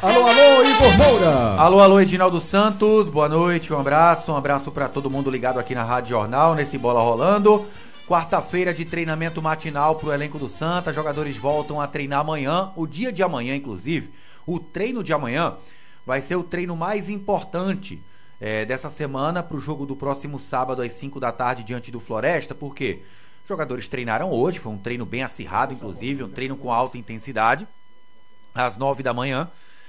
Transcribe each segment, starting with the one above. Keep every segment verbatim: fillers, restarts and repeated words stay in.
Alô, alô, Igor Moura. Alô, alô, Edinaldo Santos. Boa noite, um abraço. Um abraço pra todo mundo ligado aqui na Rádio Jornal, nesse Bola Rolando. Quarta-feira de treinamento matinal pro elenco do Santa. Jogadores voltam a treinar amanhã, o dia de amanhã, inclusive. O treino de amanhã vai ser o treino mais importante é, dessa semana pro jogo do próximo sábado às cinco da tarde diante do Floresta. Por quê? Os jogadores treinaram hoje, foi um treino bem acirrado, inclusive, um treino com alta intensidade, às nove da manhã.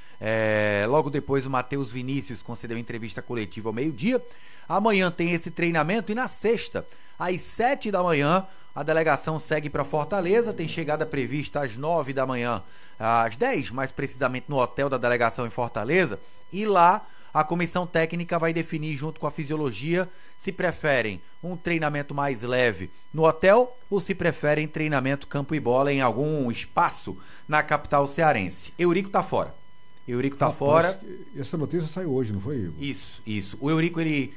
É, logo depois o Matheus Vinícius concedeu entrevista coletiva ao meio-dia. Amanhã tem esse treinamento e na sexta, às sete da manhã, a delegação segue para Fortaleza. Tem chegada prevista às nove da manhã, às dez, mais precisamente, no hotel da delegação em Fortaleza. E lá a comissão técnica vai definir junto com a fisiologia se preferem um treinamento mais leve no hotel ou se preferem treinamento campo e bola em algum espaço na capital cearense. Eurico tá fora. Eurico tá Rapaz, fora. Essa notícia saiu hoje, não foi, Igor? Isso, isso. O Eurico, ele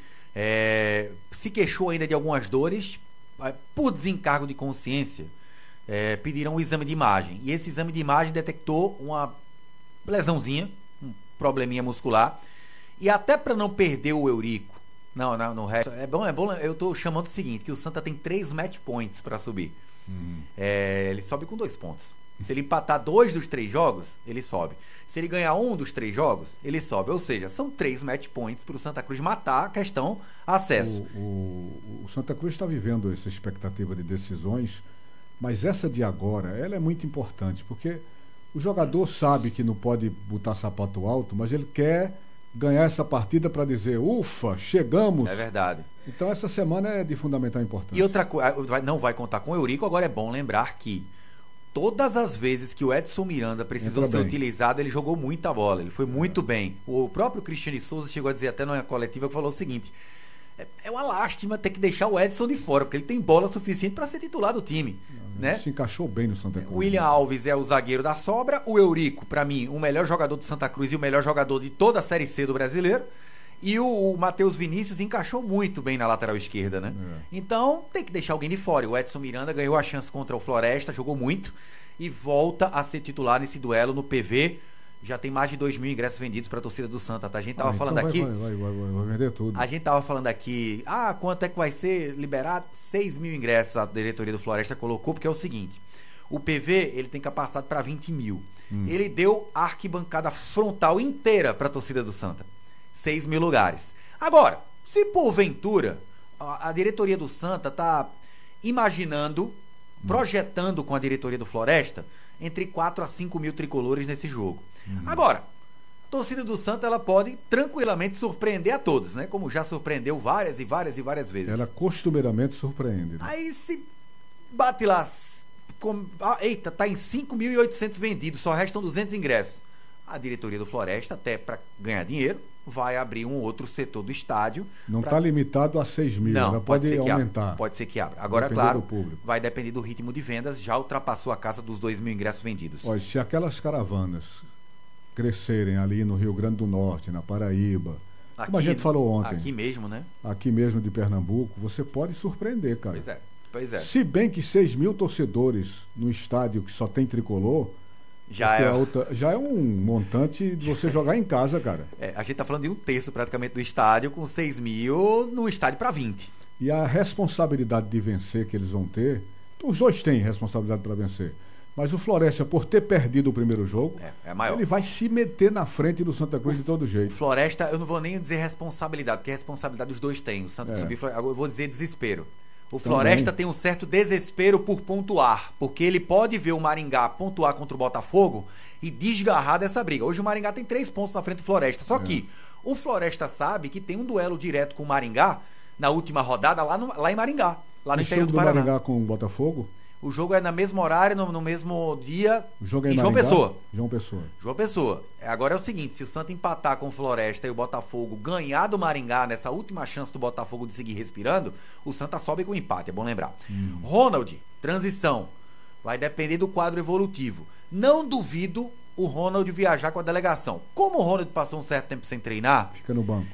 é, se queixou ainda de algumas dores. Por desencargo de consciência, é, pediram um exame de imagem. E esse exame de imagem detectou uma lesãozinha, um probleminha muscular. E até para não perder o Eurico, não, não, no resto, é bom, é bom, eu tô chamando o seguinte, que o Santa tem três match points para subir. Uhum. É, ele sobe com dois pontos. Se ele empatar dois dos três jogos, ele sobe. Se ele ganhar um dos três jogos, ele sobe. Ou seja, são três match points para o Santa Cruz matar a questão acesso. O, o, o Santa Cruz está vivendo essa expectativa de decisões, mas essa de agora, ela é muito importante, porque o jogador sabe que não pode botar sapato alto, mas ele quer ganhar essa partida para dizer, ufa, chegamos. É verdade. Então essa semana é de fundamental importância. E outra coisa, não vai contar com o Eurico, agora é bom lembrar que todas as vezes que o Edson Miranda precisou Entra ser bem. utilizado, ele jogou muita bola, ele foi muito bem. O próprio Cristiano Souza chegou a dizer até numa coletiva que falou o seguinte, é, é uma lástima ter que deixar o Edson de fora, porque ele tem bola suficiente para ser titular do time. Né? Se encaixou bem no Santa Cruz. O William Alves é o zagueiro da sobra, o Eurico, para mim, o melhor jogador do Santa Cruz e o melhor jogador de toda a Série C do Brasileiro. E o, o Matheus Vinícius encaixou muito bem na lateral esquerda, né? É. Então, tem que deixar alguém de fora. O Edson Miranda ganhou a chance contra o Floresta, jogou muito e volta a ser titular nesse duelo no P V. Já tem mais de dois mil ingressos vendidos para a torcida do Santa, tá? A gente tava ah, falando então vai, aqui... Vai, vai, vai, vai, vai vender tudo. A gente tava falando aqui... Ah, quanto é que vai ser liberado? seis mil ingressos a diretoria do Floresta colocou, porque é o seguinte... O P V, ele tem capacidade para vinte mil. Hum. Ele deu a arquibancada frontal inteira para a torcida do Santa. seis mil lugares. Agora, se porventura a, a diretoria do Santa tá imaginando, hum. projetando com a diretoria do Floresta, entre quatro a cinco mil tricolores nesse jogo. Hum. Agora, a torcida do Santa, ela pode tranquilamente surpreender a todos, né? Como já surpreendeu várias e várias e várias vezes. Ela costumeiramente surpreende. Né? Aí se bate lá... Com, ah, eita, tá em cinco mil e oitocentos vendidos, só restam duzentos ingressos. A diretoria do Floresta, até para ganhar dinheiro, vai abrir um outro setor do estádio. Não está pra... limitado a seis mil, não, ela pode, pode aumentar. Abra, pode ser que abra. Agora, claro, vai depender do ritmo de vendas, já ultrapassou a casa dos dois mil ingressos vendidos. Olha, se aquelas caravanas crescerem ali no Rio Grande do Norte, na Paraíba, aqui, como a gente falou ontem. Aqui mesmo, né? Aqui mesmo de Pernambuco, você pode surpreender, cara. Pois é. Pois é. Se bem que seis mil torcedores no estádio que só tem tricolor, já é, outra, já é um montante de você jogar em casa, cara. É, a gente tá falando de um terço praticamente do estádio, com seis mil no estádio para vinte. E a responsabilidade de vencer que eles vão ter, os dois têm responsabilidade para vencer. Mas o Floresta, por ter perdido o primeiro jogo, é, é maior. Ele vai se meter na frente do Santa Cruz o, de todo jeito. O Floresta, eu não vou nem dizer responsabilidade, porque responsabilidade os dois têm. O Santa é. subir, eu vou dizer desespero. O Floresta Também. tem um certo desespero por pontuar, porque ele pode ver o Maringá pontuar contra o Botafogo e desgarrar dessa briga. Hoje o Maringá tem três pontos na frente do Floresta, só é. que o Floresta sabe que tem um duelo direto com o Maringá na última rodada lá, no, lá em Maringá, lá no o interior do, do Paraná. Maringá com o Botafogo? O jogo é no mesmo horário, no, no mesmo dia. O jogo é em, em João Maringá? Pessoa. João Pessoa. João Pessoa. Agora é o seguinte, se o Santa empatar com o Floresta e o Botafogo ganhar do Maringá nessa última chance do Botafogo de seguir respirando, o Santa sobe com empate, é bom lembrar. Hum. Ronald, transição. Vai depender do quadro evolutivo. Não duvido o Ronald viajar com a delegação. Como o Ronald passou um certo tempo sem treinar... Fica no banco.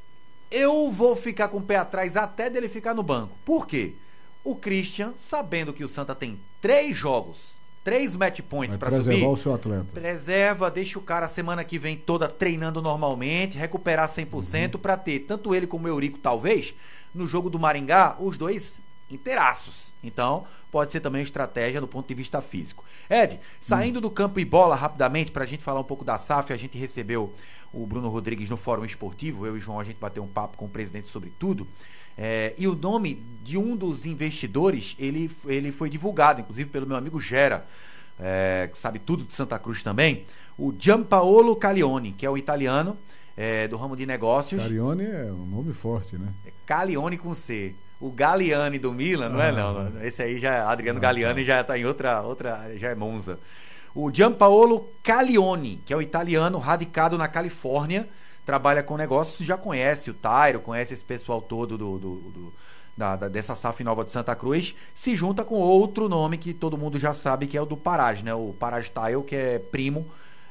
Eu vou ficar com o pé atrás até dele ficar no banco. Por quê? O Christian, sabendo que o Santa tem três jogos três match points para subir. Preservar o seu atleta. Preserva, deixa o cara a semana que vem toda treinando normalmente, recuperar cem por cento, uhum. para ter tanto ele como o Eurico, talvez, no jogo do Maringá, os dois inteiraços. Então, pode ser também estratégia do ponto de vista físico. Ed, saindo hum. do campo e bola rapidamente, pra gente falar um pouco da S A F, a gente recebeu o Bruno Rodrigues no Fórum Esportivo, eu e o João, a gente bateu um papo com o presidente sobre tudo, é, e o nome de um dos investidores, ele, ele foi divulgado, inclusive pelo meu amigo Gera, é, que sabe tudo de Santa Cruz também, o Giampaolo Calione, que é o italiano, é, do ramo de negócios. Calione é um nome forte, né? É Calione com C. O Galliani do Milan, não ah, é não, esse aí já é Adriano ah, Galliani, tá. já está em outra, outra, já é Monza. O Giampaolo Calione, que é o italiano radicado na Califórnia, trabalha com negócios, já conhece o Tairo, conhece esse pessoal todo do, do, do, da, da, dessa S A F nova de Santa Cruz, se junta com outro nome que todo mundo já sabe, que é o do Parage, né? O Parage Tile, que é primo,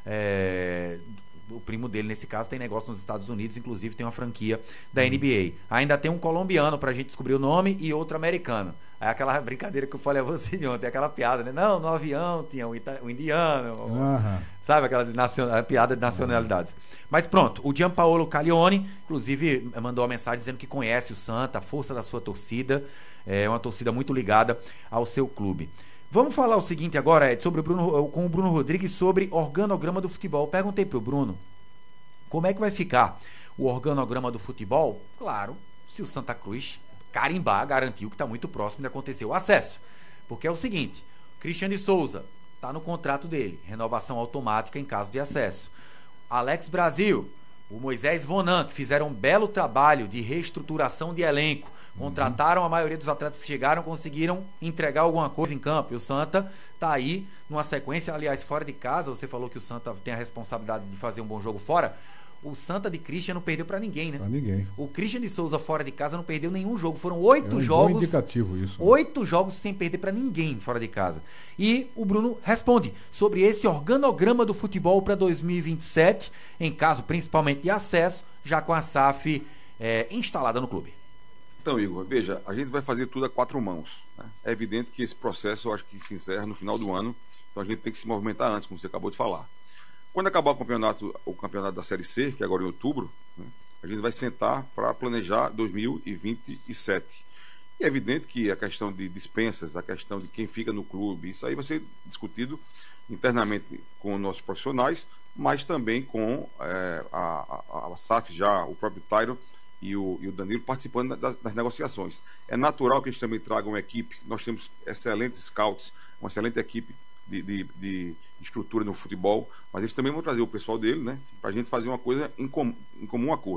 é, o primo dele, nesse caso, tem negócio nos Estados Unidos, inclusive tem uma franquia da N B A. Ainda tem um colombiano pra gente descobrir o nome e outro americano. É aquela brincadeira que eu falei a você de ontem, aquela piada, né? Não, no avião tinha um, ita- um indiano, uhum. sabe? Aquela de nacion- a piada de nacionalidades. Uhum. Mas pronto, o Giampaolo Calione, inclusive, mandou uma mensagem dizendo que conhece o Santa, a força da sua torcida, é uma torcida muito ligada ao seu clube. Vamos falar o seguinte agora, Ed, sobre o Bruno, com o Bruno Rodrigues, sobre organograma do futebol. Perguntei pro Bruno como é que vai ficar o organograma do futebol. Claro, se o Santa Cruz carimbar, garantiu que está muito próximo de acontecer o acesso. Porque é o seguinte, Cristiano de Souza está no contrato dele, renovação automática em caso de acesso. Alex Brasil, o Moisés Vonan, que fizeram um belo trabalho de reestruturação de elenco, contrataram a maioria dos atletas que chegaram, conseguiram entregar alguma coisa em campo. E o Santa tá aí numa sequência, aliás, fora de casa. Você falou que o Santa tem a responsabilidade de fazer um bom jogo fora. O Santa de Christian não perdeu pra ninguém, né? Pra ninguém. O Christian de Souza fora de casa não perdeu nenhum jogo. Foram oito é um jogos. Bom indicativo isso. Oito jogos sem perder pra ninguém fora de casa. E o Bruno responde sobre esse organograma do futebol para dois mil e vinte e sete, em caso principalmente de acesso, já com a S A F é, instalada no clube. Então, Igor, veja, a gente vai fazer tudo a quatro mãos, né? É evidente que esse processo, eu acho que se encerra no final do ano, então a gente tem que se movimentar antes, como você acabou de falar. Quando acabar o campeonato, o campeonato da Série C, que é agora em outubro, né, a gente vai sentar para planejar dois mil e vinte e sete. E é evidente que a questão de dispensas, a questão de quem fica no clube, isso aí vai ser discutido internamente com nossos profissionais, mas também com é, a, a, a S A F já, o próprio Tairo e o, e o Danilo participando das, das negociações. É natural que eles também tragam uma equipe. Nós temos excelentes scouts, uma excelente equipe de, de, de estrutura no futebol, mas eles também vão trazer o pessoal dele, né, para a gente fazer uma coisa em, com, em comum acordo.